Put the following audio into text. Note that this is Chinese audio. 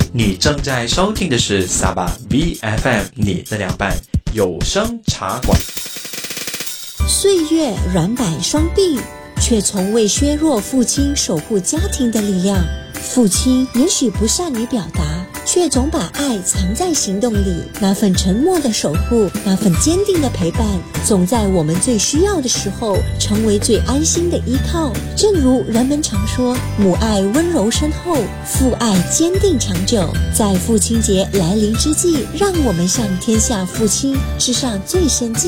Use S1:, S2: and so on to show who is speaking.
S1: 你正在收听的是萨巴 VFM 你的凉拌有声茶馆。
S2: 岁月软摆双臂，却从未削弱父亲守护家庭的力量。父亲也许不善于表达，却总把爱藏在行动里。那份沉默的守护，那份坚定的陪伴，总在我们最需要的时候成为最安心的依靠。正如人们常说，母爱温柔深厚，父爱坚定长久。在父亲节来临之际，让我们向天下父亲致上最深敬